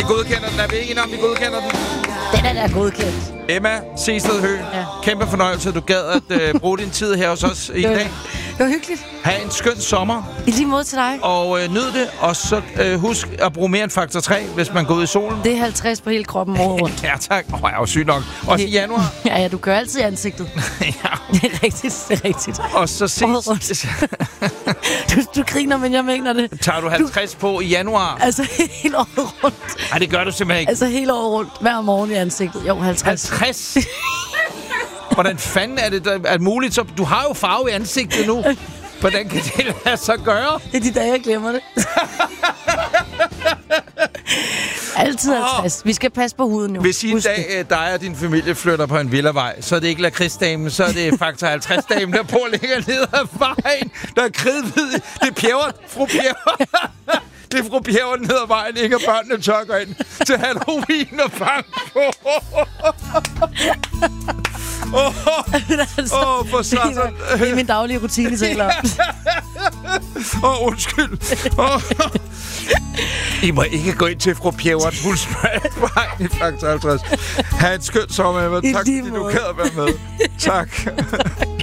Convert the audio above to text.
godkender den. Er vi ikke enige om, vi godkender den? Den er da godkendt. Emma Sehsted Høgh. Ja. Kæmpe fornøjelse, at du gad at bruge din tid her hos os i dag. Det var hyggeligt. Ha' en skøn sommer. I lige måde til dig. Og nyd det. Og så husk at bruge mere end faktor 3, hvis man går ud i solen. Det er 50 på hele kroppen året rundt. Ja, tak. Jeg er jo syg nok. Også i januar. Ja, du gør altid i ansigtet. Ja. Det er rigtigt, det er rigtigt. Og så Året rundt. ses... Du griner, men jeg mener det. Tager du 50 på i januar? Altså hele året rundt. Nej, det gør du simpelthen ikke. Altså hele året rundt. Hver morgen i ansigtet. Jo, 50. 50? Hvordan fanden er det muligt? Så, du har jo farve i ansigtet nu. Hvordan kan det lade sig gøre? Det er de dage, jeg glemmer det. Altid 50. Vi skal passe på huden nu. Hvis i en dag dig og din familie flytter på en villavej, så er det ikke lakridsdamen, så er det faktor 50-damen, der bor længere ned ad vejen. Der er kridhvid. Det er Pjævert. Fru Pjævert. Det er fru Pjævert ned ad vejen. Ikke at børnene tør gå ind til Halloween og bank på. For satan. Det er min daglige rutine, taler om. Undskyld. I må ikke gå ind til fru Pjævert. Hulsvej i faktor 50. Ha' en skøn sommer, Emma. Tak, fordi du gad at være med. Tak.